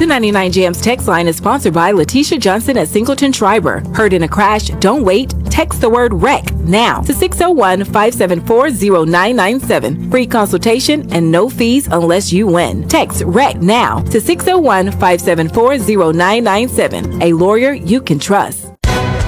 The 99 Jams text line is sponsored by Letitia Johnson at Singleton Schreiber. Heard in a crash? Don't wait. Text the word WRECK now to 601-574-0997. Free consultation and no fees unless you win. Text WRECK now to 601-574-0997. A lawyer you can trust.